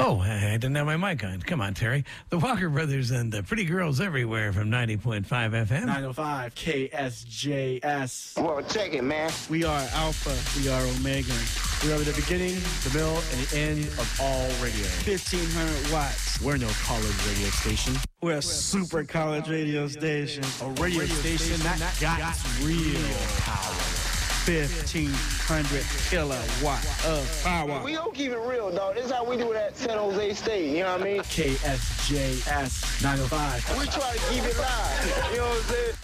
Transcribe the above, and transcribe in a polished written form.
Oh, I didn't have my mic on. Come on, Terry. The Walker Brothers and the Pretty Girls Everywhere from 90.5 FM. 905 KSJS. Well, check it, man. We are Alpha. We are Omega. We are the beginning, the middle, and the end of all radio. 1,500 watts. We're no college radio station. We're a super college radio station. A radio station that got real power. 1,500 kilowatt of power. We don't keep it real, dog. This is how we do it at San Jose State. You know what I mean? KSJS 905. We try to keep it live. You know what I'm saying?